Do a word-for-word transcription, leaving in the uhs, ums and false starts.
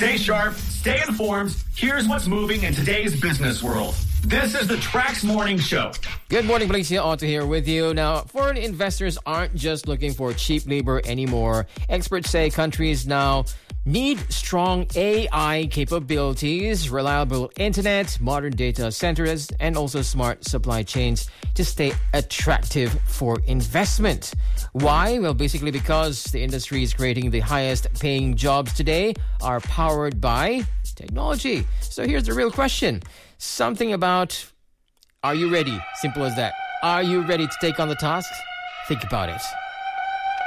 Stay sharp, stay informed. Here's what's moving in today's business world. This is the Trax Morning Show. Good morning, Valencia. Otto here with you. Now, foreign investors aren't just looking for cheap labor anymore. Experts say countries now need strong A I capabilities, reliable internet, modern data centers, and also smart supply chains to stay attractive for investment. Why? Well, basically because the industry is creating the highest paying jobs today are powered by technology. So here's the real question. Something about, are you ready? Simple as that. Are you ready to take on the tasks? Think about it.